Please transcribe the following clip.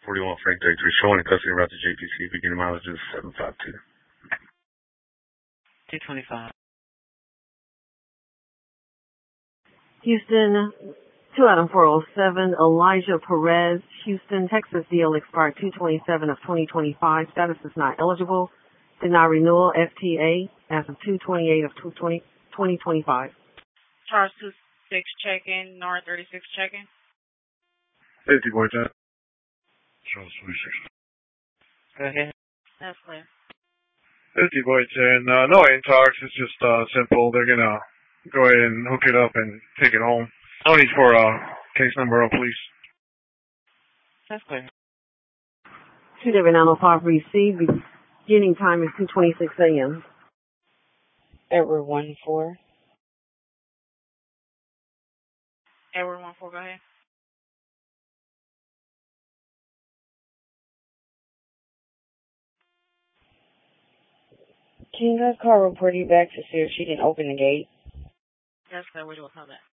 41 Frank 33, showing in custody route to JPC, beginning mileage is 752. 225. Houston, 2 item 407, Elijah Perez, Houston, Texas deal expired 2/27 of 2025. Status is not eligible. Deny renewal, FTA, as of 2/28 of 2025. Charles 26 check-in, Nor 36 check-in. Safety boy, 10. Charles 26. Go ahead. That's clear. 50 boy 10, no intox, it's just simple. They're gonna go ahead and hook it up and take it home. No need for case number of police. That's clear. 2-905 received. Beginning time is 2:26 a.m. Edward 1-4. Edward 1-4, go ahead. Can you guys call reporting back to see if she can open the gate? That's clear. Where do we call that?